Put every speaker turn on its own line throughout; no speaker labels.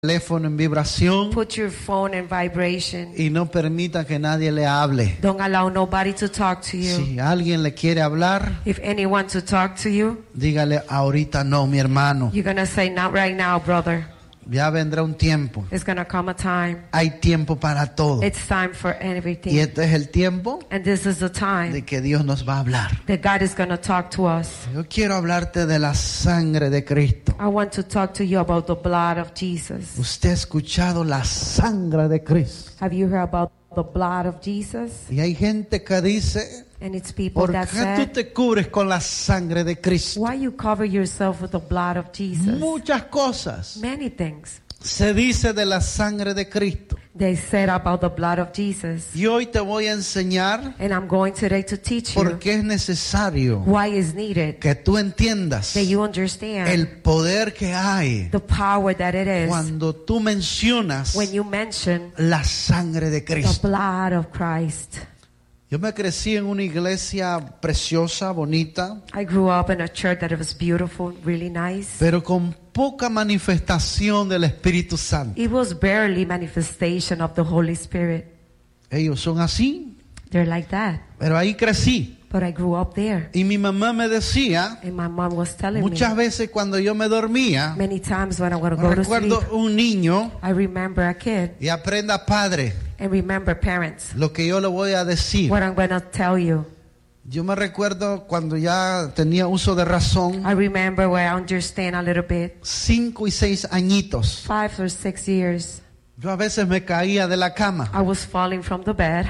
teléfono en vibración
Put your phone in vibration.
y no permita que nadie le hable.
Don't allow nobody to talk to you.
Si alguien le quiere hablar,
If anyone to talk to you,
dígale ahorita no, mi hermano.
you're going to say, not right now, brother.
Ya vendrá un tiempo.
It's going to come a time.
Hay tiempo para todo.
It's time for
Y
everything.
este es el tiempo
And this is the
de
time
que Dios nos va a hablar.
that God is going to talk to us.
Yo quiero hablarte de la sangre de Cristo.
I want to talk to you about the blood of Jesus.
Usted ha escuchado la sangre de Cristo.
Have you heard about the blood of Jesus?
Y hay gente que dice,
And it's people
¿por
that
qué tú
said,
te cubres con la sangre de Cristo?
why you cover yourself with the blood of Jesus?
Muchas cosas
Many things
se dice de la sangre de Cristo.
they said about the blood of Jesus.
Y hoy te voy a enseñar
And I'm going today to teach
por
you
qué es necesario
why is needed
que tú entiendas
that you understand
el poder que hay
the power that it is
cuando tú mencionas
when you mention
la sangre de
the
Cristo.
blood of Christ.
Yo me crecí en una iglesia preciosa, bonita,
I grew up in a church that was beautiful, really nice.
pero con poca manifestación del Espíritu Santo.
It was barely manifestation of the Holy Spirit.
Ellos son así,
They're like that.
pero ahí crecí.
But I grew up there.
Y mi mamá me decía,
And my mom was telling
muchas
me
veces cuando yo me dormía,
many times when I would go to
recuerdo
sleep,
un niño,
I remember a kid
y aprenda padre,
and remember parents.
lo que yo le voy a decir.
What I'm going to tell you.
Yo me recuerdo cuando ya tenía uso de razón,
I remember where I understand a little bit.
5 y 6 añitos.
5 or 6 years.
Yo a veces me caía de la cama.
I was falling from the bed.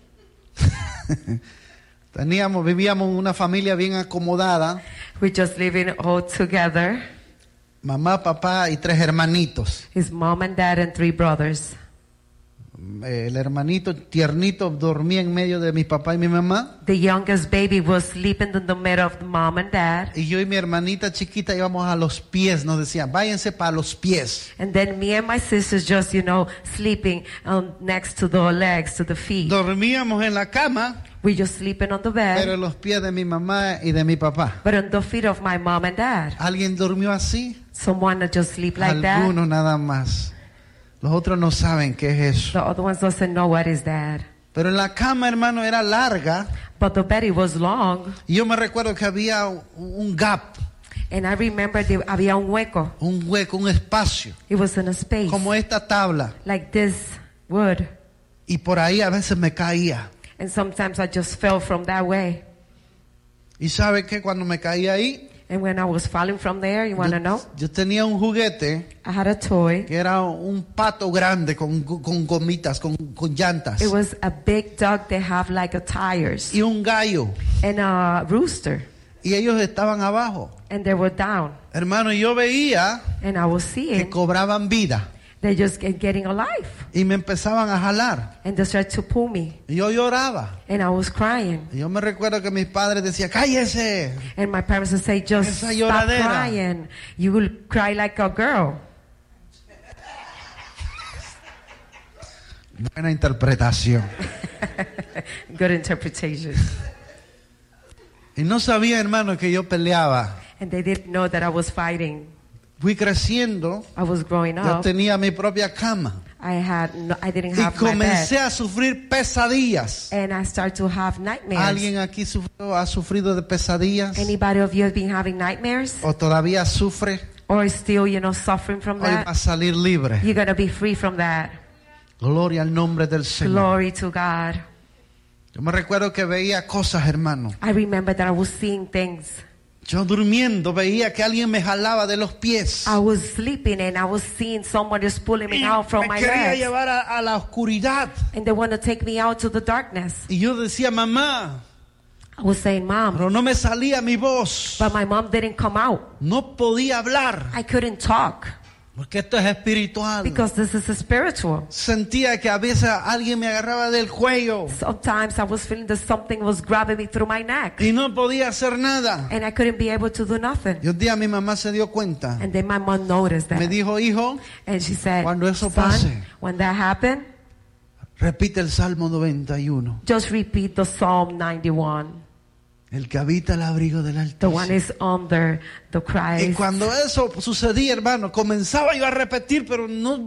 Vivíamos en una familia bien acomodada,
We just living all together.
mamá, papá y 3 hermanitos.
His mom and dad and 3 brothers.
El hermanito tiernito dormía en medio de mi papá y mi mamá.
The youngest baby was sleeping in the middle of the mom and dad.
Y yo y mi hermanita chiquita íbamos a los pies, nos decían, váyanse para los pies.
And then me and my sisters just, sleeping next to the legs, to the feet.
Dormíamos en la cama,
We just sleeping on the
pero
bed,
en los pies de mi mamá y de mi papá.
but on the feet of my mom and dad.
¿Alguien durmió así?
Someone that just sleep like that.
Algunos nada más. Los otros no saben qué es eso.
The other ones doesn't know what is that.
Pero en la cama, hermano, era larga.
But the bed, it was long.
Y yo me recuerdo que había un gap,
And I remember había un hueco.
un hueco, un espacio,
It was in a space.
como esta tabla.
Like this wood.
Y por ahí a veces me caía.
And sometimes I just fell from that way.
¿Y sabe qué? Cuando me caía ahí,
And when I was falling from there, you want to know?
yo tenía un juguete
I had a toy.
que era un pato grande con gomitas, con llantas.
It was a big dog that have like a tires.
Y un gallo.
And a rooster.
Y ellos estaban abajo.
And they were down.
Hermano, yo veía
And I was
que
seeing
cobraban vida.
they just getting alive.
Y me empezaban a jalar.
And they started to pull me.
Y yo lloraba.
And I was crying.
Y yo me recuerdo que mis padres decían, cállese.
And my parents would say, just
Esa
stop
lloradera.
crying. You will cry like a girl.
Buena interpretación.
Good interpretation.
Y no sabía, hermano, que yo peleaba.
And they didn't know that I was fighting.
Fui creciendo,
I was growing
yo
up.
tenía mi propia cama.
I didn't
Y
have my
comencé
bed.
a sufrir pesadillas.
And I started to have nightmares.
¿Alguien aquí ha sufrido de pesadillas?
Anybody of you has been having nightmares?
¿O todavía sufre?
Or still, suffering from
Hoy va a
that?
salir libre.
You're going to be free from that.
Gloria al nombre del Señor.
Glory to God.
Yo me recuerdo que veía cosas, hermano.
I remember that I was seeing things.
Yo durmiendo veía que alguien me jalaba de los pies.
I was sleeping and I was seeing someone just pulling me out from
Me
my
quería
legs.
llevar a la oscuridad.
And they want to take me out to the darkness.
Y yo decía, mamá,
I was saying, Mom,
pero no me salía mi voz.
but my mom didn't come out.
No podía hablar.
I couldn't talk
Porque esto es espiritual.
because this is spiritual.
Sentía que a veces alguien me agarraba del cuello.
Sometimes I was feeling that something was grabbing me through my neck.
Y no podía hacer nada.
And I couldn't be able to do nothing.
Y un día mi mamá se dio cuenta.
And then my mom noticed
Me
that.
dijo, hijo,
And she said,
cuando eso
son,
pase,
when that happened,
repite el Salmo 91.
just repeat the Psalm 91.
El que habita el abrigo del
The one
Altísimo.
is under the
Y
Christ.
cuando eso sucedía, hermano, comenzaba yo a repetir, pero no